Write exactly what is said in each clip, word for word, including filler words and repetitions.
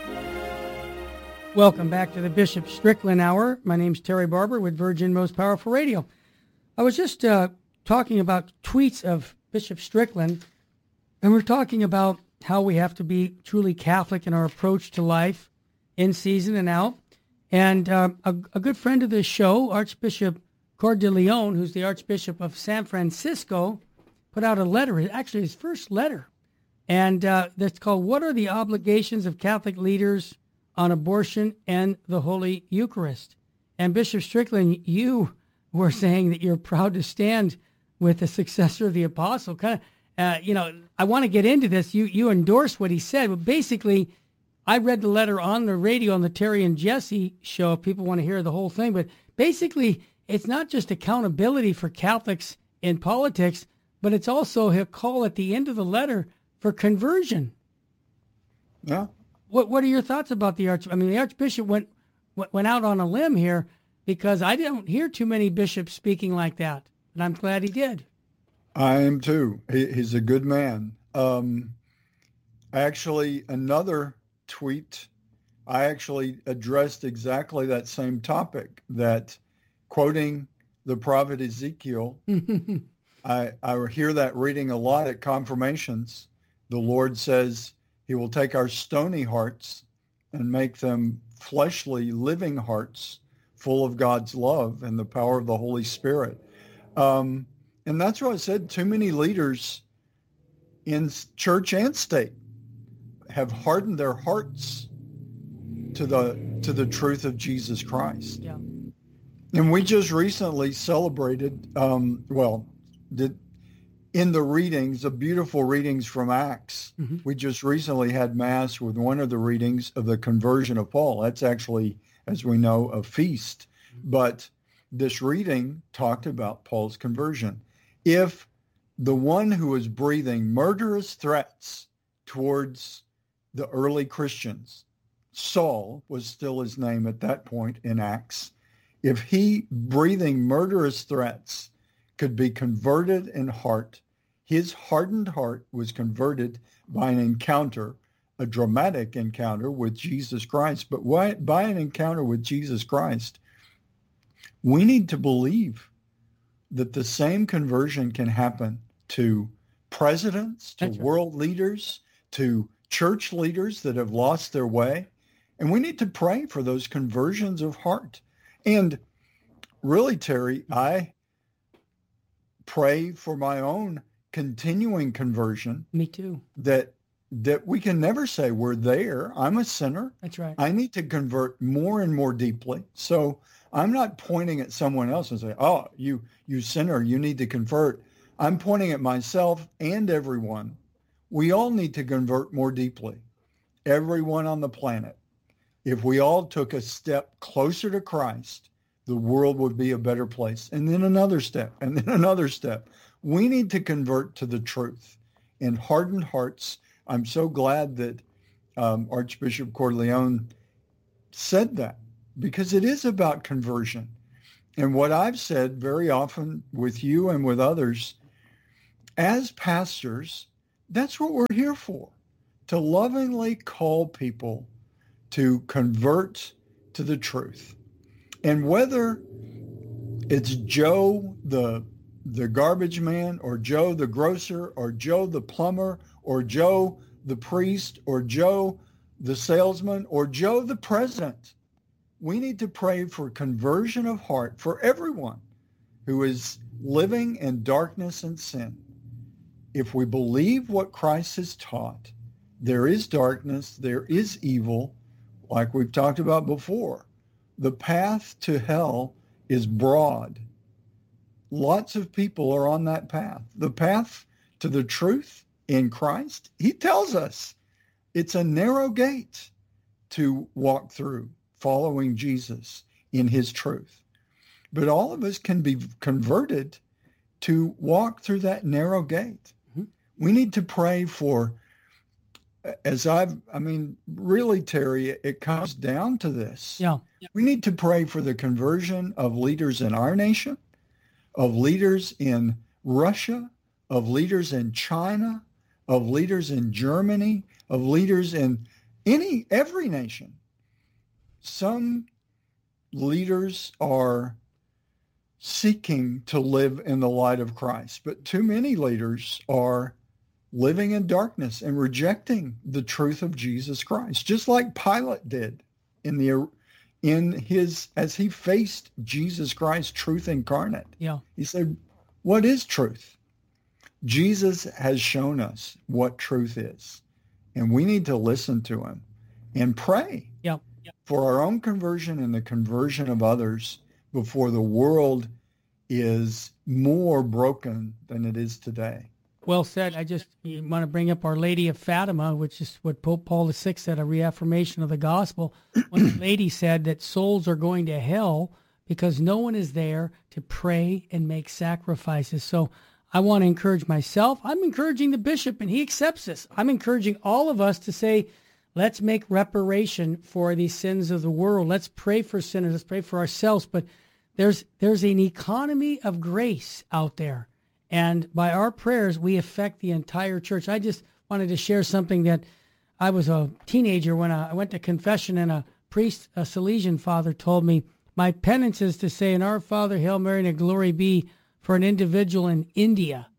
Welcome back to the Bishop Strickland Hour. My name's Terry Barber with Virgin Most Powerful Radio. I was just uh, talking about tweets of Bishop Strickland, and we're talking about how we have to be truly Catholic in our approach to life, in season and out. And uh, a, a good friend of this show, Archbishop Cordileone, who's the Archbishop of San Francisco, put out a letter, actually his first letter, and uh, that's called, "What are the Obligations of Catholic Leaders on Abortion and the Holy Eucharist?" And Bishop Strickland, you were saying that you're proud to stand with the successor of the apostle. Kind of, uh, you know, I want to get into this. You you endorse what he said, but basically, I read the letter on the radio on the Terry and Jesse show. If people want to hear the whole thing, but basically, it's not just accountability for Catholics in politics, but it's also a call at the end of the letter for conversion. Yeah. What What are your thoughts about the arch? I mean, the Archbishop went went out on a limb here, because I don't hear too many bishops speaking like that, and I'm glad he did. I am too. He, he's a good man. Um, actually, another tweet, I actually addressed exactly that same topic. That, quoting the prophet Ezekiel, I I hear that reading a lot at confirmations. The Lord says He will take our stony hearts and make them fleshly, living hearts full of God's love and the power of the Holy Spirit. Um, and that's what I said. Too many leaders in church and state have hardened their hearts to the to the truth of Jesus Christ. Yeah. And we just recently celebrated, um, well, did in the readings, the beautiful readings from Acts, mm-hmm. we just recently had Mass with one of the readings of the conversion of Paul. That's actually, as we know, a feast. Mm-hmm. But this reading talked about Paul's conversion. If the one who was breathing murderous threats towards the early Christians, Saul was still his name at that point in Acts, if he, breathing murderous threats, could be converted in heart, his hardened heart was converted by an encounter, a dramatic encounter with Jesus Christ. But why, by an encounter with Jesus Christ, we need to believe that the same conversion can happen to presidents, to That's right. world leaders, to church leaders that have lost their way. And we need to pray for those conversions of heart. And really, Terry, I pray for my own continuing conversion. Me too. That that we can never say we're there. I'm a sinner. That's right. I need to convert more and more deeply. So I'm not pointing at someone else and say, oh, you you sinner, you need to convert. I'm pointing at myself and everyone. We all need to convert more deeply. Everyone on the planet. If we all took a step closer to Christ, the world would be a better place. And then another step, and then another step. We need to convert to the truth. In hardened hearts, I'm so glad that um, Archbishop Cordileone said that, because it is about conversion. And what I've said very often with you and with others, as pastors, that's what we're here for, to lovingly call people to convert to the truth. And whether it's Joe the the garbage man, or Joe the grocer, or Joe the plumber, or Joe the priest, or Joe the salesman, or Joe the president, we need to pray for conversion of heart for everyone who is living in darkness and sin. If we believe what Christ has taught, there is darkness, there is evil, like we've talked about before. The path to hell is broad. Lots of people are on that path. The path to the truth in Christ, he tells us it's a narrow gate to walk through, following Jesus in his truth. But all of us can be converted to walk through that narrow gate. Mm-hmm. We need to pray for, as I've, I mean, really, Terry, it comes down to this. Yeah. We need to pray for the conversion of leaders in our nation, of leaders in Russia, of leaders in China, of leaders in Germany, of leaders in any, every nation. Some leaders are seeking to live in the light of Christ, but too many leaders are living in darkness and rejecting the truth of Jesus Christ, just like Pilate did in the in his as he faced Jesus Christ, truth incarnate. Yeah. He said, "What is truth?" Jesus has shown us what truth is, and we need to listen to him and pray Yeah. for our own conversion and the conversion of others before the world is more broken than it is today. Well said. I just want to bring up Our Lady of Fatima, which is what Pope Paul the Sixth said, a reaffirmation of the gospel. When the lady said that souls are going to hell because no one is there to pray and make sacrifices. So I want to encourage myself. I'm encouraging the bishop, and he accepts this. I'm encouraging all of us to say, let's make reparation for the sins of the world. Let's pray for sinners. Let's pray for ourselves. But there's there's an economy of grace out there. And by our prayers, we affect the entire church. I just wanted to share something that I was a teenager when I went to confession, and a priest, a Salesian father, told me, my penance is to say an Our Father, Hail Mary, and a Glory be for an individual in India.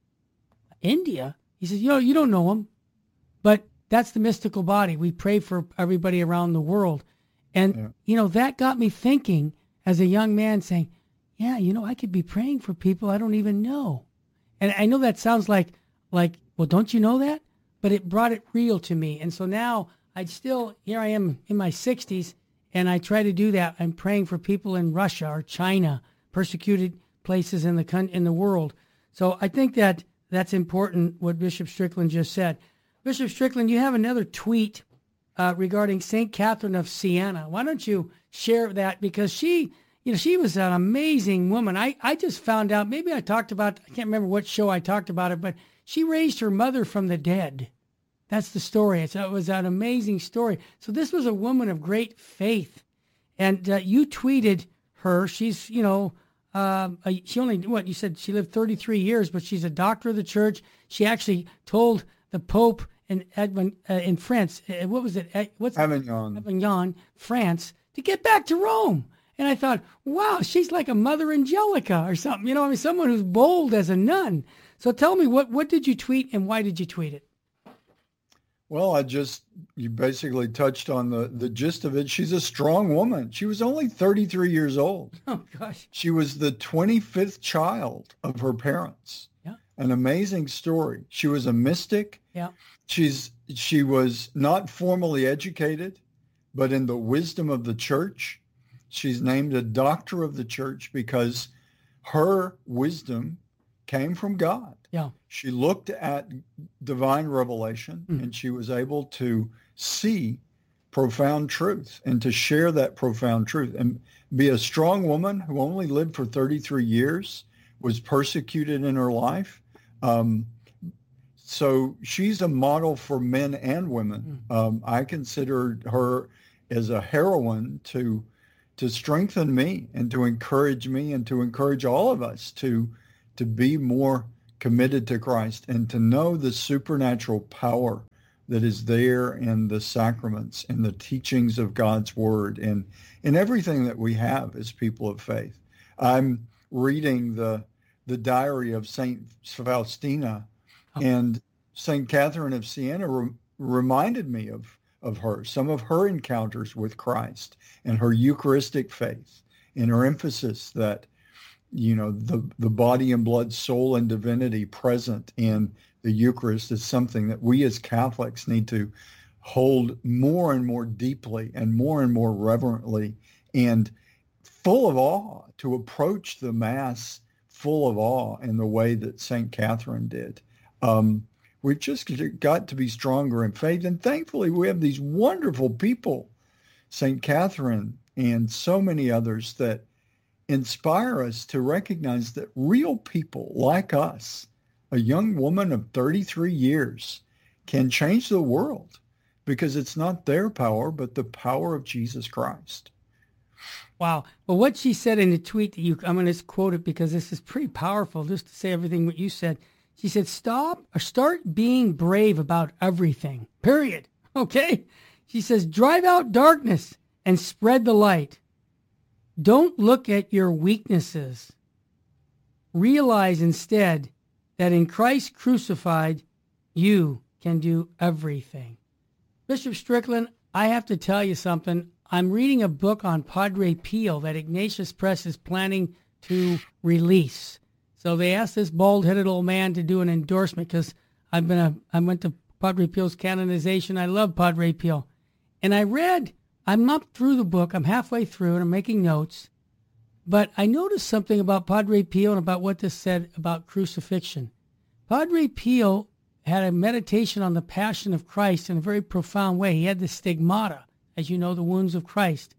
India? He says, you know, you don't know him, but that's the mystical body. We pray for everybody around the world. And, yeah. you know, that got me thinking as a young man, saying, yeah, you know, I could be praying for people I don't even know. And I know that sounds like, like, well, don't you know that? But it brought it real to me. And so now I still, here I am in my sixties, and I try to do that. I'm praying for people in Russia or China, persecuted places in the con- in the world. So I think that that's important, what Bishop Strickland just said. Bishop Strickland, you have another tweet uh, regarding Saint Catherine of Siena. Why don't you share that? Because she... You know, she was an amazing woman. I, I just found out, maybe I talked about, I can't remember what show I talked about it, but she raised her mother from the dead. That's the story. It's, it was an amazing story. So this was a woman of great faith. And uh, you tweeted her. She's, you know, um, a, she only, what, you said she lived thirty-three years, but she's a doctor of the church. She actually told the Pope in, Edmond, uh, in France, uh, what was it? Uh, what's Avignon. Avignon, France, to get back to Rome. And I thought, wow, she's like a Mother Angelica or something. You know, I mean, someone who's bold as a nun. So tell me, what, what did you tweet, and why did you tweet it? Well, I just, you basically touched on the, the gist of it. She's a strong woman. She was only thirty-three years old. Oh, gosh. She was the twenty-fifth child of her parents. Yeah. An amazing story. She was a mystic. Yeah. She's, she was not formally educated, but in the wisdom of the church. She's named a doctor of the church because her wisdom came from God. Yeah. She looked at divine revelation mm. and she was able to see profound truth and to share that profound truth and be a strong woman who only lived for thirty-three years, was persecuted in her life. Um, so she's a model for men and women. Mm. Um, I consider her as a heroine to to strengthen me and to encourage me and to encourage all of us to to be more committed to Christ and to know the supernatural power that is there in the sacraments and the teachings of God's word and in everything that we have as people of faith. I'm reading the the diary of Saint Faustina, oh. and Saint Catherine of Siena re- reminded me of of her, some of her encounters with Christ and her Eucharistic faith and her emphasis that, you know, the, the body and blood, soul and divinity present in the Eucharist is something that we as Catholics need to hold more and more deeply and more and more reverently and full of awe, to approach the Mass full of awe in the way that Saint Catherine did. Um, We've just got to be stronger in faith. And thankfully, we have these wonderful people, Saint Catherine and so many others, that inspire us to recognize that real people like us, a young woman of thirty-three years, can change the world because it's not their power, but the power of Jesus Christ. Wow. Well, what she said in the tweet that you, I'm going to quote it because this is pretty powerful, just to say everything what you said. She said, stop or start being brave about everything, period. Okay? She says, drive out darkness and spread the light. Don't look at your weaknesses. Realize instead that in Christ crucified, you can do everything. Bishop Strickland, I have to tell you something. I'm reading a book on Padre Pio that Ignatius Press is planning to release. So they asked this bald-headed old man to do an endorsement because I've been a, I went to Padre Pio's canonization. I love Padre Pio. And I read, I'm not through the book. I'm halfway through and I'm making notes. But I noticed something about Padre Pio and about what this said about crucifixion. Padre Pio had a meditation on the Passion of Christ in a very profound way. He had the stigmata, as you know, the wounds of Christ.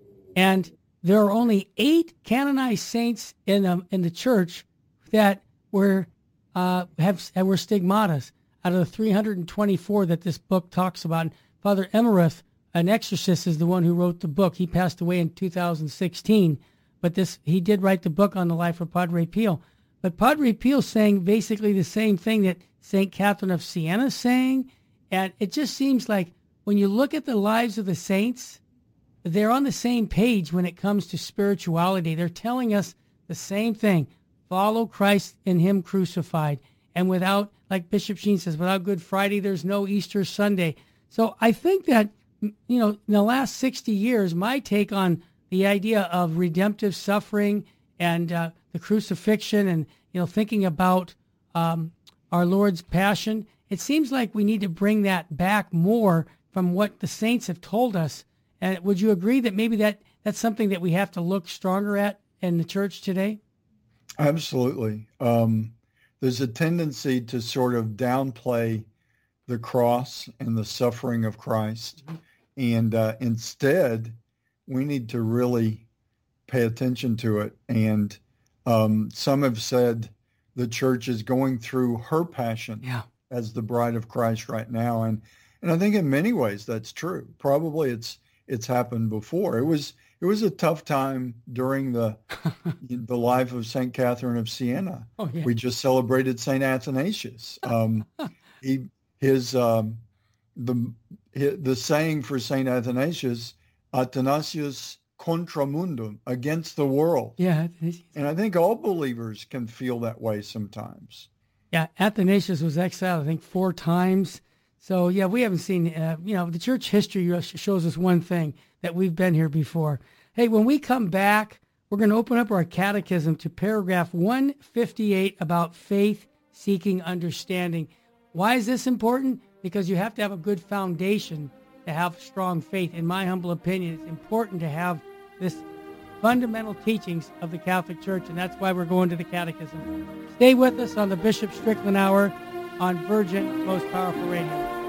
And there are only eight canonized saints in um, in the church that were uh, have that were stigmatas out of the three hundred twenty-four that this book talks about. And Father Emmerich, an exorcist, is the one who wrote the book. He passed away in two thousand sixteen, but this he did write the book on the life of Padre Pio. But Padre Pio saying basically the same thing that Saint Catherine of Siena is saying, and it just seems like when you look at the lives of the saints, they're on the same page when it comes to spirituality. They're telling us the same thing. Follow Christ in him crucified. And without, like Bishop Sheen says, without Good Friday, there's no Easter Sunday. So I think that, you know, in the last sixty years, my take on the idea of redemptive suffering and uh, the crucifixion and, you know, thinking about um, our Lord's passion, it seems like we need to bring that back more from what the saints have told us. And would you agree that maybe that that's something that we have to look stronger at in the church today? Absolutely. Um, there's a tendency to sort of downplay the cross and the suffering of Christ. Mm-hmm. And uh, instead, we need to really pay attention to it. And um, some have said the church is going through her passion yeah. as the bride of Christ right now. And and I think in many ways that's true. Probably it's it's happened before. It was it was a tough time during the the life of Saint Catherine of Siena. Oh, yeah. We just celebrated Saint Athanasius. Um, he his um, the his, the saying for Saint Athanasius, Athanasius contra mundum, against the world. Yeah. And I think all believers can feel that way sometimes. Yeah, Athanasius was exiled, I think, four times. So, yeah, we haven't seen, uh, you know, the church history shows us one thing, that we've been here before. Hey, when we come back, we're going to open up our catechism to paragraph one fifty-eight about faith-seeking understanding. Why is this important? Because you have to have a good foundation to have strong faith. In my humble opinion, it's important to have this fundamental teachings of the Catholic Church, and that's why we're going to the catechism. Stay with us on the Bishop Strickland Hour on Virgin Most Powerful Radio.